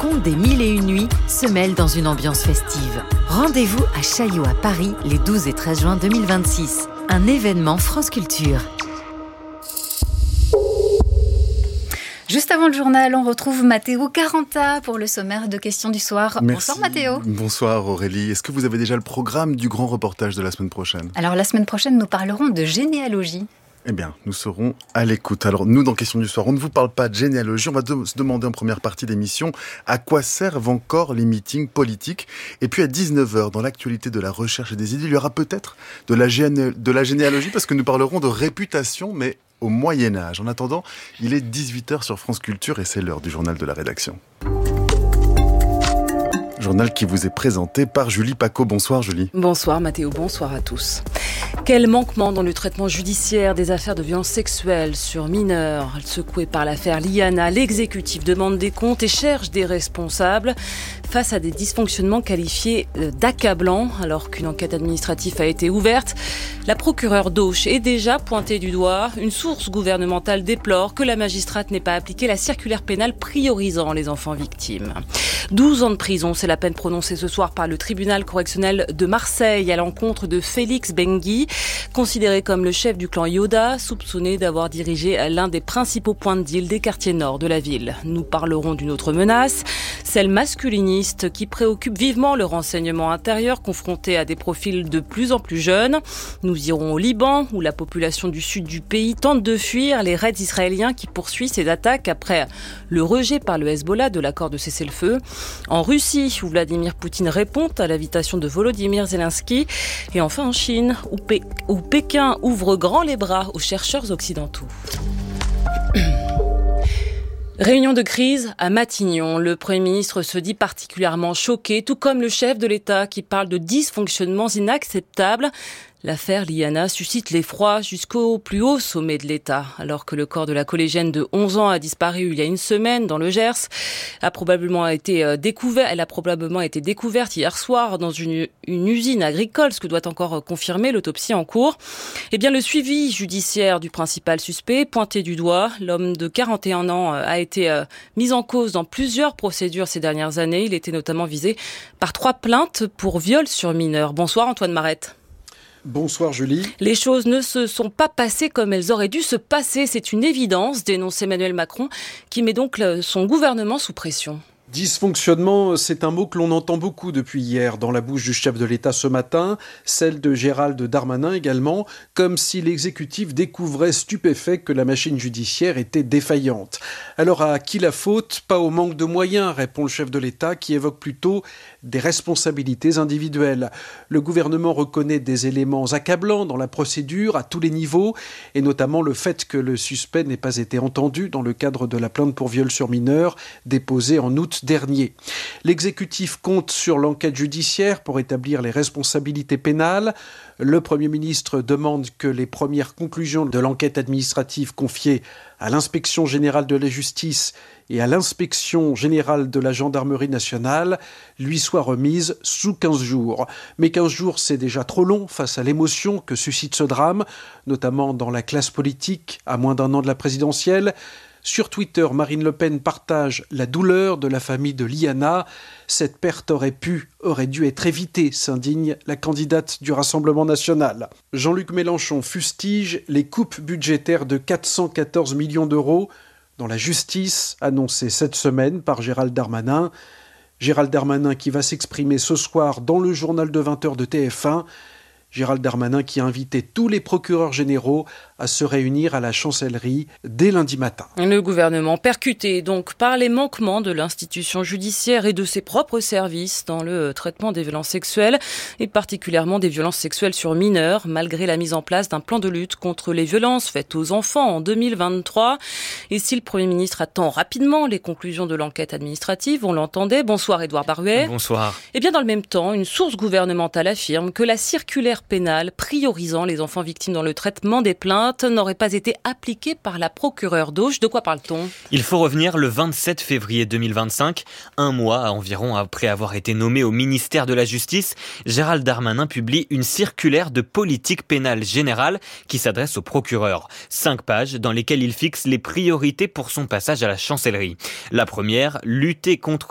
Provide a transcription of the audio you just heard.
contes des mille et une nuits se mêlent dans une ambiance festive. Rendez-vous à Chaillot à Paris les 12 et 13 juin 2026. Un événement France Culture. Juste avant le journal, on retrouve Matteo Caranta pour le sommaire de questions du soir. Merci. Bonsoir Matteo. Bonsoir Aurélie. Est-ce que vous avez déjà le programme du grand reportage de la semaine prochaine ? Alors la semaine prochaine, nous parlerons de généalogie. Eh bien, nous serons à l'écoute. Alors nous, dans Questions du soir, on ne vous parle pas de généalogie. On va se demander en première partie d'émission à quoi servent encore les meetings politiques. Et puis à 19h, dans l'actualité de la recherche et des idées, il y aura peut-être de la généalogie parce que nous parlerons de réputation, mais au Moyen-Âge. En attendant, il est 18h sur France Culture et c'est l'heure du journal de la rédaction. Journal qui vous est présenté par Julie Paco. Bonsoir Julie. Bonsoir Mathéo, bonsoir à tous. Quel manquement dans le traitement judiciaire des affaires de violences sexuelles sur mineurs. Secoué par l'affaire Liana, l'exécutif demande des comptes et cherche des responsables face à des dysfonctionnements qualifiés d'accablants. Alors qu'une enquête administrative a été ouverte, la procureure d'Auch est déjà pointée du doigt. Une source gouvernementale déplore que la magistrate n'ait pas appliqué la circulaire pénale priorisant les enfants victimes. 12 ans de prison, c'est la peine prononcée ce soir par le tribunal correctionnel de Marseille à l'encontre de Félix Benguy, considéré comme le chef du clan Yoda, soupçonné d'avoir dirigé l'un des principaux points de deal des quartiers nord de la ville. Nous parlerons d'une autre menace, celle masculiniste qui préoccupe vivement le renseignement intérieur confronté à des profils de plus en plus jeunes. Nous irons au Liban où la population du sud du pays tente de fuir les raids israéliens qui poursuivent ces attaques après le rejet par le Hezbollah de l'accord de cessez-le-feu. En Russie, où Vladimir Poutine répond à l'invitation de Volodymyr Zelensky. Et enfin en Chine, où Pékin ouvre grand les bras aux chercheurs occidentaux. Réunion de crise à Matignon. Le Premier ministre se dit particulièrement choqué, tout comme le chef de l'État qui parle de dysfonctionnements inacceptables. L'affaire Liana suscite l'effroi jusqu'au plus haut sommet de l'État. Alors que le corps de la collégienne de 11 ans a disparu il y a une semaine dans le Gers, elle a probablement été découverte hier soir dans une usine agricole, ce que doit encore confirmer l'autopsie en cours. Eh bien, le suivi judiciaire du principal suspect, pointé du doigt, l'homme de 41 ans a été mis en cause dans plusieurs procédures ces dernières années. Il était notamment visé par 3 plaintes pour viol sur mineur. Bonsoir Antoine Marette. Bonsoir Julie. Les choses ne se sont pas passées comme elles auraient dû se passer, c'est une évidence, dénonce Emmanuel Macron, qui met donc son gouvernement sous pression. Dysfonctionnement, c'est un mot que l'on entend beaucoup depuis hier dans la bouche du chef de l'État ce matin, celle de Gérald Darmanin également, comme si l'exécutif découvrait stupéfait que la machine judiciaire était défaillante. Alors à qui la faute ? Pas au manque de moyens, répond le chef de l'État qui évoque plutôt des responsabilités individuelles. Le gouvernement reconnaît des éléments accablants dans la procédure à tous les niveaux, et notamment le fait que le suspect n'ait pas été entendu dans le cadre de la plainte pour viol sur mineur déposée en août dernier. L'exécutif compte sur l'enquête judiciaire pour établir les responsabilités pénales. Le Premier ministre demande que les premières conclusions de l'enquête administrative confiée à l'Inspection générale de la justice et à l'Inspection générale de la gendarmerie nationale lui soient remises sous 15 jours. Mais 15 jours, c'est déjà trop long face à l'émotion que suscite ce drame, notamment dans la classe politique à moins d'un an de la présidentielle. Sur Twitter, Marine Le Pen partage la douleur de la famille de Liana. Cette perte aurait dû être évitée, s'indigne la candidate du Rassemblement national. Jean-Luc Mélenchon fustige les coupes budgétaires de 414 millions d'euros dans la justice, annoncées cette semaine par Gérald Darmanin. Gérald Darmanin qui va s'exprimer ce soir dans le journal de 20h de TF1. Gérald Darmanin qui a invité tous les procureurs généraux à se réunir à la chancellerie dès lundi matin. Le gouvernement percuté donc par les manquements de l'institution judiciaire et de ses propres services dans le traitement des violences sexuelles et particulièrement des violences sexuelles sur mineurs, malgré la mise en place d'un plan de lutte contre les violences faites aux enfants en 2023. Et si le Premier ministre attend rapidement les conclusions de l'enquête administrative, on l'entendait. Bonsoir Édouard Baruet. Bonsoir. Eh bien dans le même temps, une source gouvernementale affirme que la circulaire pénale priorisant les enfants victimes dans le traitement des plaintes n'aurait pas été appliquée par la procureure d'Auch. De quoi parle-t-on ? Il faut revenir le 27 février 2025, un mois environ après avoir été nommé au ministère de la Justice. Gérald Darmanin publie une circulaire de politique pénale générale qui s'adresse aux procureurs. 5 pages dans lesquelles il fixe les priorités pour son passage à la chancellerie. La première, lutter contre